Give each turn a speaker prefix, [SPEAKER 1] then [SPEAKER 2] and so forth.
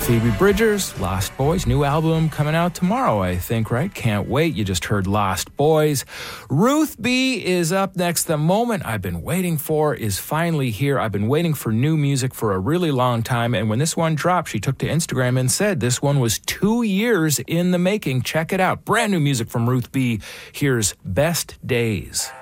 [SPEAKER 1] Phoebe Bridgers, Lost Boys, new album coming out tomorrow, I think, right? Can't wait. You just heard Lost Boys. Ruth B is up next. The moment I've been waiting for is finally here. I've been waiting for new music for a really long time, and when this one dropped, she took to Instagram and said this one was 2 years in the making. Check it out. Brand new music from Ruth B. Here's Best Days.